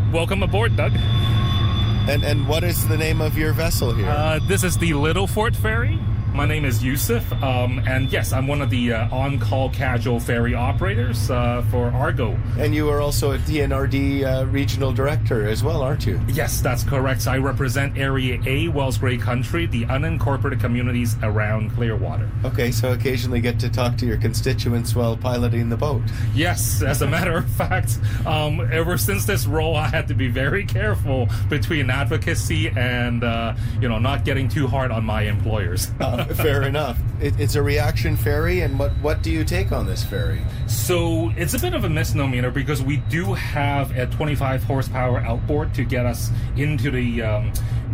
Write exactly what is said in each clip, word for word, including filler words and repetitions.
Welcome aboard, Doug. And and what is the name of your vessel here? Uh, this is the Little Fort Ferry. My name is Yusuf, um, and yes, I'm one of the uh, on-call casual ferry operators uh, for Argo. And you are also a D N R D uh, regional director as well, aren't you? Yes, that's correct. I represent Area A, Wells Grey Country, the unincorporated communities around Clearwater. Okay, so occasionally get to talk to your constituents while piloting the boat. Yes, as a matter of fact, um, ever since this role, I had to be very careful between advocacy and, uh, you know, not getting too hard on my employers. uh, fair enough. It, it's a reaction ferry, and what, what do you take on this ferry? So it's a bit of a misnomer because we do have a twenty-five horsepower outboard to get us into the um,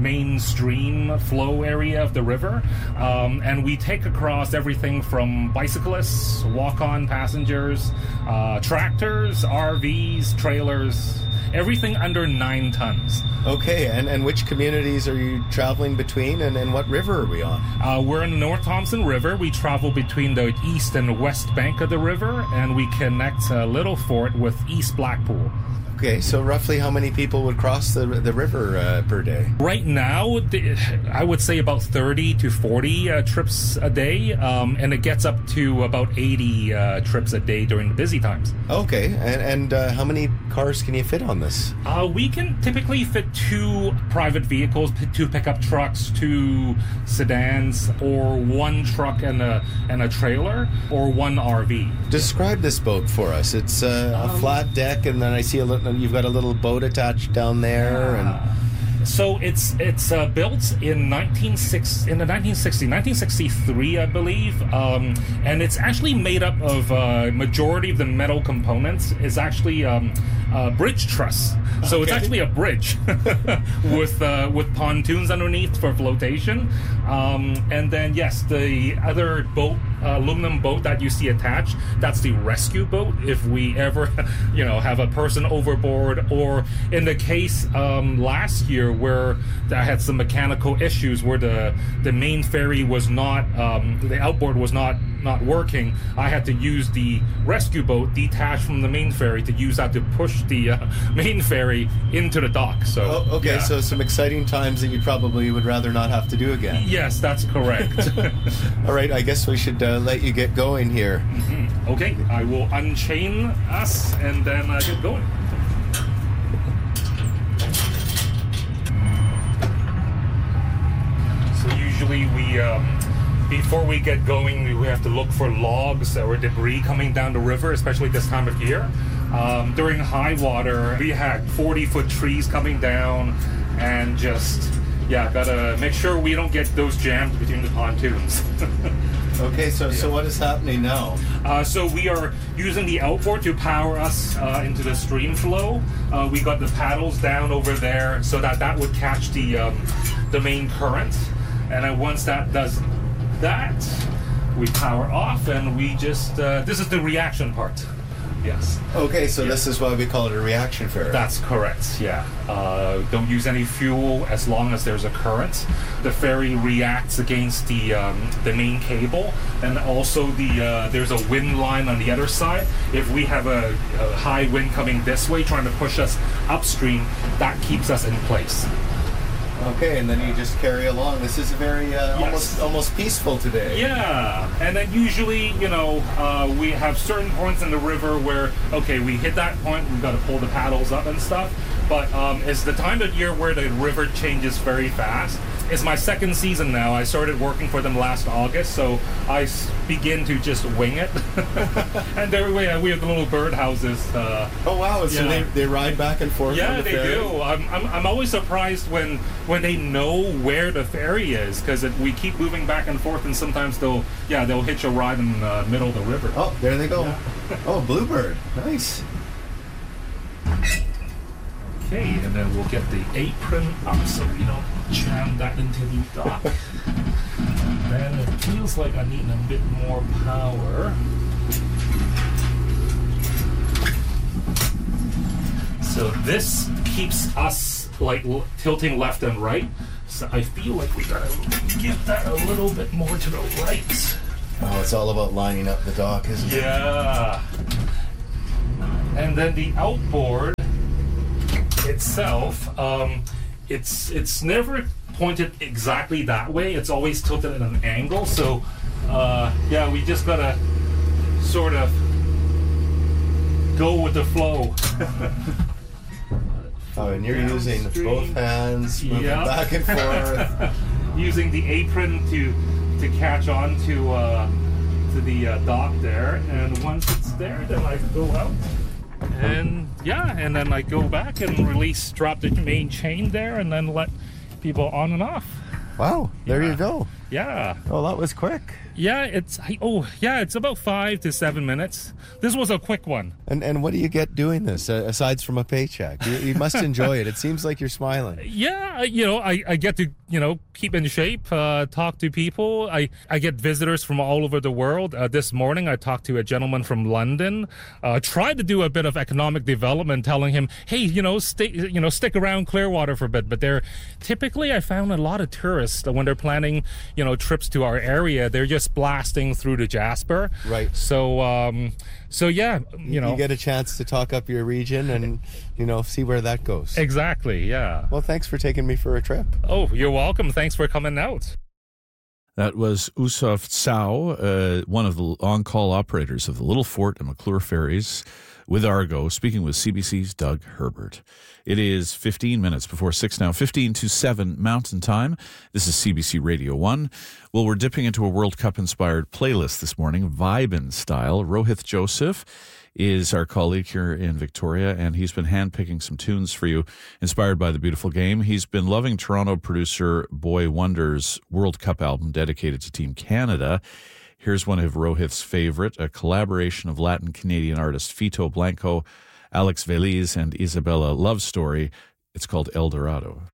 mainstream flow area of the river. Um, and we take across everything from bicyclists, walk-on passengers, uh, tractors, R Vs, trailers, everything under nine tons. Okay, and, and which communities are you traveling between, and, and what river are we on? Uh, we're in the North Thompson River. We travel between the east and west bank of the river, and we connect uh, Little Fort with East Blackpool. Okay, so roughly how many people would cross the the river uh, per day? Right now, the, I would say about thirty to forty uh, trips a day, um, and it gets up to about eighty uh, trips a day during the busy times. Okay, and, and uh, how many cars can you fit on this? Uh, we can typically fit two private vehicles, two pickup trucks, two sedans, or one truck and a and a trailer, or one R V. Describe this boat for us. It's uh, a Um, flat deck, and then I see a little. You've got a little boat attached down there, and so it's it's uh, built in nineteen six in the nineteen sixty, nineteen sixty-three, I believe, um, and it's actually made up of uh, majority of the metal components is actually um, uh, bridge truss. So okay. It's actually a bridge with uh, with pontoons underneath for flotation, um, and then yes, the other boat. Uh, aluminum boat that you see attached, that's the rescue boat if we ever you know have a person overboard, or in the case um, last year where I had some mechanical issues where the the main ferry was not um, the outboard was not not working. I had to use the rescue boat detached from the main ferry to use that to push the uh, main ferry into the dock. So oh, okay, yeah. So some exciting times that you probably would rather not have to do again. Yes, that's correct. All right, I guess we should uh, let you get going here. Mm-hmm. Okay, I will unchain us and then uh, get going. So usually we, um, before we get going, we have to look for logs or debris coming down the river, especially this time of year. Um, during high water, we had forty-foot trees coming down, and just, yeah, gotta make sure we don't get those jammed between the pontoons. Okay, so yeah. so what is happening now? Uh, so we are using the outboard to power us uh, into the stream flow. Uh, we got the paddles down over there so that that would catch the um, the main current, and then once that does that, we power off, and we just uh, this is the reaction part. Yes. Okay, so yeah. This is why we call it a reaction ferry. That's correct, yeah. Uh, don't use any fuel as long as there's a current. The ferry reacts against the um, the main cable, and also the uh, there's a wind line on the other side. If we have a, a high wind coming this way trying to push us upstream, that keeps us in place. Okay, and then you just carry along. This is very uh, yes. almost almost peaceful today. Yeah, and then usually, you know, uh, we have certain points in the river where, okay, we hit that point, we've got to pull the paddles up and stuff. But um, it's the time of year where the river changes very fast. It's my second season now. I started working for them last August, so I s- begin to just wing it. And there we have, we have the little birdhouses. Uh, oh wow! So yeah. they, they ride back and forth. Yeah, on the they ferry? do. I'm, I'm I'm always surprised when when they know where the ferry is, because we keep moving back and forth, and sometimes they'll yeah they'll hitch a ride in the middle of the river. Oh, there they go. Yeah. Oh, bluebird, nice. Okay, and then we'll get the apron up so we don't jam that into the dock. Then it feels like I need a bit more power. So this keeps us like l- tilting left and right. So I feel like we gotta give that a little bit more to the right. Oh, it's all about lining up the dock, isn't it? Yeah. And then the outboard, it itself, um, it's it's never pointed exactly that way. It's always tilted at an angle. So, uh, yeah, we just gotta sort of go with the flow. Oh, and you're using Downstream. both hands, moving Yeah. back and forth. Using the apron to to catch on to uh, to the uh, dock there, and once it's there, then I go out, and yeah, and then I go back and release, drop the main chain there, and then let people on and off. Wow, there Yeah. you go. Yeah, Oh, that was quick. yeah, it's oh yeah, it's about five to seven minutes. This was a quick one. And and what do you get doing this, uh, aside from a paycheck? You, you must enjoy it. It seems like you're smiling. Yeah, you know, I, I get to, you know, keep in shape, uh, talk to people. I, I get visitors from all over the world. Uh, this morning, I talked to a gentleman from London, uh, tried to do a bit of economic development, telling him, hey, you know, stay, you know, stick around Clearwater for a bit. But they're typically, I found a lot of tourists, uh, when they're planning, you know, trips to our area, they're just blasting through to Jasper. Right. So, um, so yeah, you know. You get a chance to talk up your region and, you know, see where that goes. Exactly, yeah. Well, thanks for taking me for a trip. Oh, you're welcome. Thanks for coming out. That was Usov Tsao, uh, one of the on-call operators of the Little Fort and McClure ferries with Argo, speaking with C B C's Doug Herbert. It is fifteen minutes before six now, fifteen to seven Mountain Time. This is C B C Radio one. Well, we're dipping into a World Cup-inspired playlist this morning, Vibin style. Rohith Joseph is our colleague here in Victoria, and he's been handpicking some tunes for you inspired by the beautiful game. He's been loving Toronto producer Boy Wonder's World Cup album dedicated to Team Canada. Here's one of Rohith's favorite, a collaboration of Latin-Canadian artist Fito Blanco, Alex Veliz, and Isabella Love Story. It's called El Dorado.